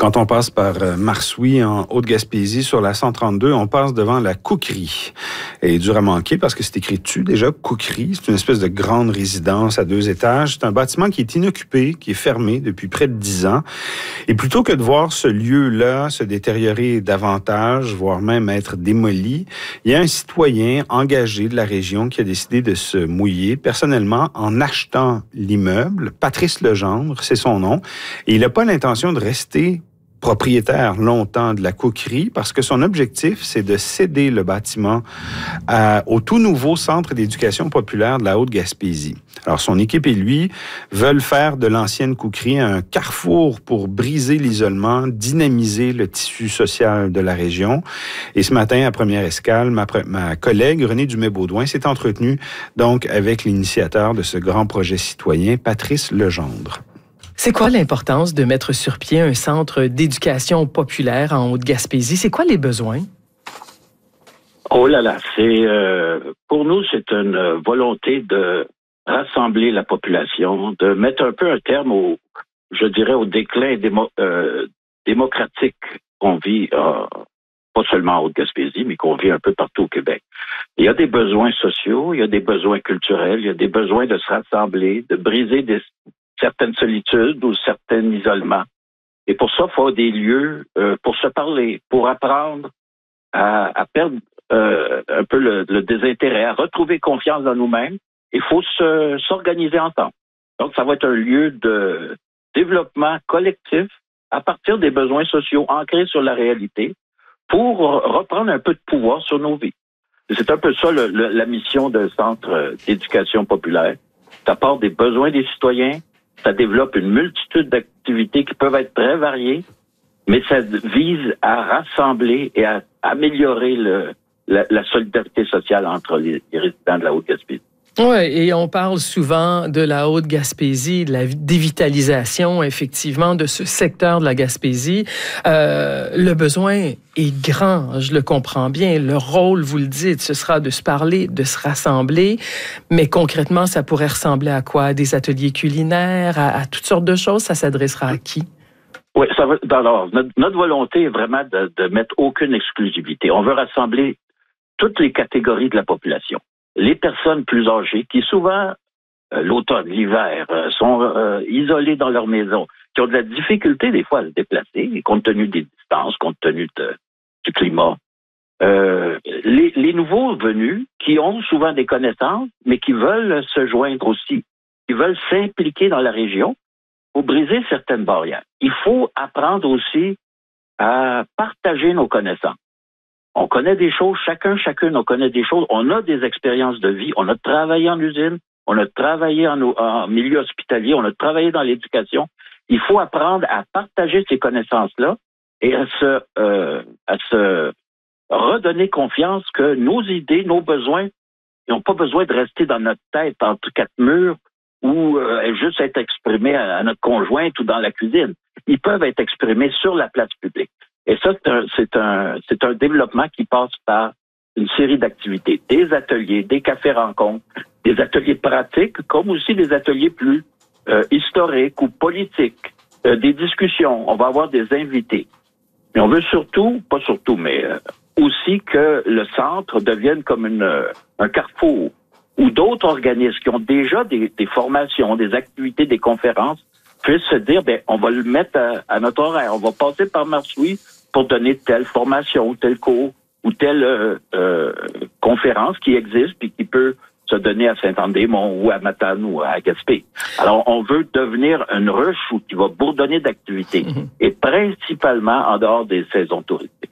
Quand on passe par Marsouilles, en Haute-Gaspésie, sur la 132, on passe devant la Couquerie. Elle est dure à manquer parce que c'est écrit dessus déjà, Couquerie. C'est une espèce de grande résidence à 2 étages. C'est un bâtiment qui est inoccupé, qui est fermé depuis près de 10 ans. Et plutôt que de voir ce lieu-là se détériorer davantage, voire même être démoli, il y a un citoyen engagé de la région qui a décidé de se mouiller personnellement en achetant l'immeuble. Patrice Legendre, c'est son nom. Et il n'a pas l'intention de rester propriétaire longtemps de la Couquerie parce que son objectif, c'est de céder le bâtiment au tout nouveau Centre d'éducation populaire de la Haute-Gaspésie. Alors, son équipe et lui veulent faire de l'ancienne Couquerie un carrefour pour briser l'isolement, dynamiser le tissu social de la région. Et ce matin, à Première Escale, ma collègue Renée Dumais-Baudouin s'est entretenue donc avec l'initiateur de ce grand projet citoyen, Patrice Legendre. C'est quoi l'importance de mettre sur pied un centre d'éducation populaire en Haute-Gaspésie? C'est quoi les besoins? Oh là là, pour nous, c'est une volonté de rassembler la population, de mettre un peu un terme au déclin démocratique qu'on vit, pas seulement en Haute-Gaspésie, mais qu'on vit un peu partout au Québec. Il y a des besoins sociaux, il y a des besoins culturels, il y a des besoins de se rassembler, de briser certaines solitudes ou certains isolements. Et pour ça, il faut des lieux pour se parler, pour apprendre à perdre un peu le désintérêt, à retrouver confiance dans nous-mêmes. Il faut s'organiser ensemble. Donc, ça va être un lieu de développement collectif à partir des besoins sociaux ancrés sur la réalité pour reprendre un peu de pouvoir sur nos vies. Et c'est un peu ça la mission d'un centre d'éducation populaire. Ça part des besoins des citoyens. Ça développe une multitude d'activités qui peuvent être très variées, mais ça vise à rassembler et à améliorer la solidarité sociale entre les résidents de la Haute-Gaspésie. Oui, et on parle souvent de la Haute-Gaspésie, de la dévitalisation, effectivement, de ce secteur de la Gaspésie. Le besoin est grand, je le comprends bien. Le rôle, vous le dites, ce sera de se parler, de se rassembler. Mais concrètement, ça pourrait ressembler à quoi? À des ateliers culinaires, à toutes sortes de choses? Ça s'adressera à qui? Oui, alors, notre volonté est vraiment de mettre aucune exclusivité. On veut rassembler toutes les catégories de la population. Les personnes plus âgées qui souvent, l'automne, l'hiver, sont isolées dans leur maison, qui ont de la difficulté des fois à se déplacer, compte tenu des distances, compte tenu du climat. Les nouveaux venus qui ont souvent des connaissances, mais qui veulent se joindre aussi, qui veulent s'impliquer dans la région pour briser certaines barrières. Il faut apprendre aussi à partager nos connaissances. On connaît des choses, chacune, on connaît des choses. On a des expériences de vie. On a travaillé en usine, on a travaillé en milieu hospitalier, on a travaillé dans l'éducation. Il faut apprendre à partager ces connaissances-là et à se redonner confiance que nos idées, nos besoins, ils n'ont pas besoin de rester dans notre tête entre 4 murs ou juste être exprimés à notre conjointe ou dans la cuisine. Ils peuvent être exprimés sur la place publique. Et ça, c'est un développement qui passe par une série d'activités, des ateliers, des cafés-rencontres, des ateliers pratiques, comme aussi des ateliers plus historiques ou politiques, des discussions. On va avoir des invités. Mais on veut aussi que le centre devienne comme un carrefour où d'autres organismes qui ont déjà des formations, des activités, des conférences, puissent se dire, on va le mettre à notre horaire. On va passer par Marsouilles pour donner telle formation, tel cours ou telle conférence qui existe puis qui peut se donner à Saint-André-Mont ou à Matane ou à Gaspé. Alors, on veut devenir une ruche qui va bourdonner d'activités et principalement en dehors des saisons touristiques.